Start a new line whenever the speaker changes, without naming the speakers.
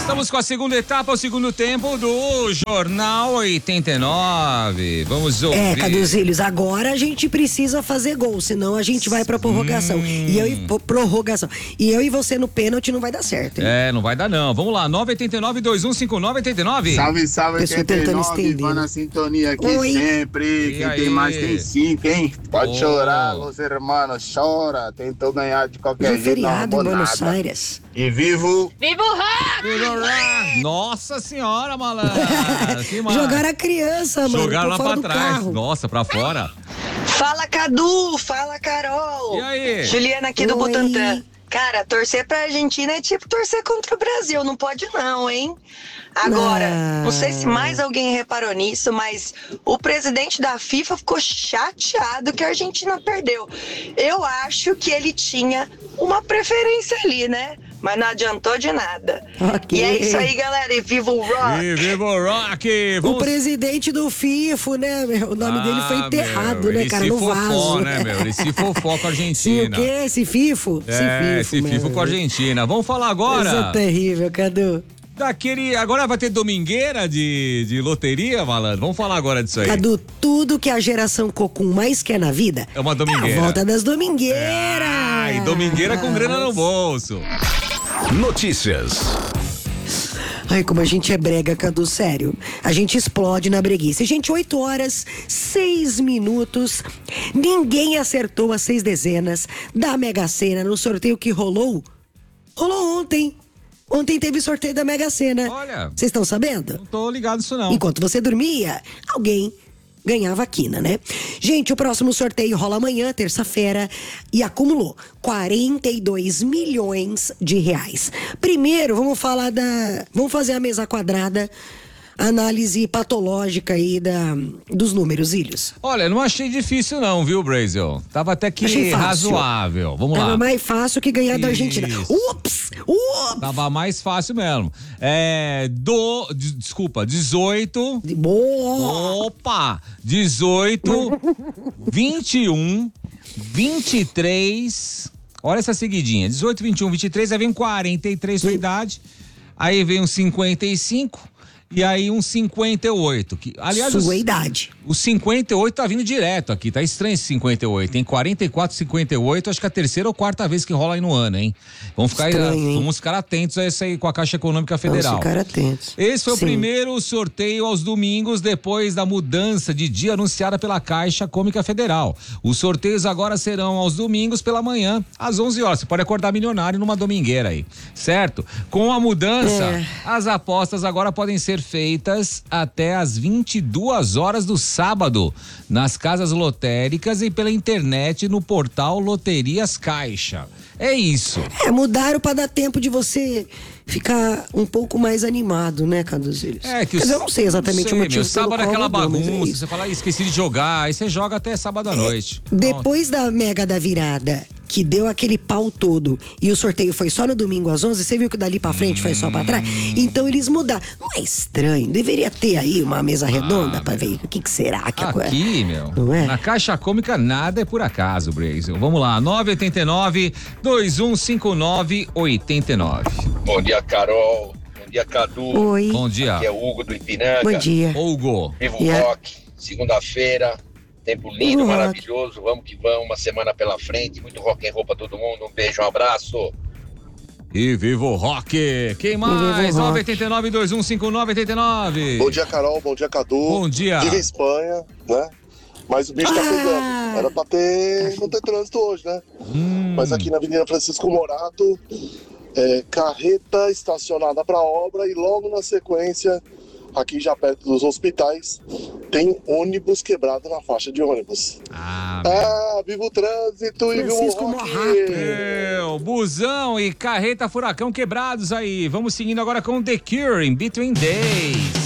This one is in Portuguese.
Estamos com a segunda etapa, o segundo tempo do Jornal 89. Vamos ouvir.
Caduzilhos, agora a gente precisa fazer gol, senão a gente vai pra prorrogação. E eu e você no pênalti não vai dar certo, hein?
Não vai dar não. Vamos lá, 989-2159-89.
Salve, 89, vai na sintonia aqui. Oi. Sempre. Quem tem mais tem 5, hein? Pode chorar, los hermanos, chora. Tentou ganhar de qualquer jeito,
feriado
não
em Buenos
nada.
Aires.
E vivo
o rock!
Nossa senhora, malandro.
Jogaram a criança, mano.
Jogaram lá pra trás.
Carro.
Nossa, pra fora.
Fala, Cadu. Fala, Carol.
E aí?
Juliana aqui do Butantã. Cara, torcer pra Argentina é tipo torcer contra o Brasil. Não pode não, hein? Agora, não sei se mais alguém reparou nisso, mas o presidente da FIFA ficou chateado que a Argentina perdeu. Eu acho que ele tinha uma preferência ali, né? Mas não adiantou de nada.
Okay.
E é isso aí, galera. E viva o rock!
E viva o rock!
O presidente do FIFO, né, meu? O nome dele foi enterrado, né, cara? No vaso.
Né, meu? Ele se fofó com a Argentina.
Sim, o quê? Esse FIFO?
Esse FIFO com a Argentina. Vamos falar agora.
Isso é terrível, Cadu.
Agora vai ter domingueira de loteria, malandro? Vamos falar agora disso aí.
Cadu, tudo que a geração Cocum mais quer na vida
é uma domingueira.
É a volta das domingueiras.
E domingueira com grana no bolso.
Notícias.
Ai, como a gente é brega, Cadu, sério. A gente explode na breguice. Gente, 8h06. Ninguém acertou as 6 dezenas da Mega Sena no sorteio que rolou ontem. Ontem teve sorteio da Mega Sena.
Olha.
Vocês estão sabendo?
Não tô ligado nisso não.
Enquanto você dormia, alguém ganhava a quina, né? Gente, o próximo sorteio rola amanhã, terça-feira, e acumulou 42 milhões de reais. Primeiro, vamos fazer a mesa quadrada, análise patológica aí dos números, Ilhos.
Olha, não achei difícil não, viu, Brasil? Tava até que razoável. Vamos lá.
Tava mais fácil que ganhar da Argentina. Ups!
Tava mais fácil mesmo. 18.
Boa!
Opa! 18, 21, 23. Olha essa seguidinha. 18, 21, 23, aí vem 43 sua idade. Aí vem um 55. E aí um 58, que aliás
sua idade.
O 58 tá vindo direto aqui, tá estranho esse 58, tem 44, 58, acho que é a terceira ou quarta vez que rola aí no ano, hein? Vamos ficar atentos a isso aí com a Caixa Econômica Federal.
Vamos ficar atentos.
Esse foi o primeiro sorteio aos domingos depois da mudança de dia anunciada pela Caixa Econômica Federal. Os sorteios agora serão aos domingos pela manhã, às 11 horas. Você pode acordar milionário numa domingueira aí, certo? Com a mudança, as apostas agora podem ser feitas até às 22 horas do sábado nas casas lotéricas e pela internet no portal Loterias Caixa. É isso.
Mudaram para dar tempo de você ficar um pouco mais animado, né, Caduzilhos? Eu não sei exatamente o motivo.
Sábado é aquela bagunça, você fala, esqueci de jogar, aí você joga até sábado à noite.
Depois da Mega da Virada, que deu aquele pau todo, e o sorteio foi só no domingo às 11, você viu que dali pra frente foi só pra trás? Então eles mudaram. Não é estranho? Deveria ter aí uma mesa redonda pra ver o que será que
aqui, meu.
Não é?
Na Caixa Econômica nada é por acaso, Brasil. Vamos lá, 989-2159-89.
Bom dia, Carol. Bom dia, Cadu.
Oi.
Bom dia.
Aqui é o Hugo do Ipiranga.
Bom dia.
Hugo.
Viva o rock. Segunda-feira. Tempo lindo, maravilhoso. Vamos que vamos. Uma semana pela frente. Muito rock and roll pra todo mundo. Um beijo, um abraço.
E viva o rock! Quem mais? 989-2159-89.
Bom dia, Carol. Bom dia, Cadu.
Bom dia.
Dia Espanha, né? Mas o bicho tá pegando. Era pra não ter trânsito hoje, né? Mas aqui na Avenida Francisco Morato, carreta estacionada pra obra e logo na sequência, aqui já perto dos hospitais, tem ônibus quebrado na faixa de ônibus. Viva o trânsito e viva o rock!
Busão e carreta furacão quebrados aí. Vamos seguindo agora com The Cure, in Between Days.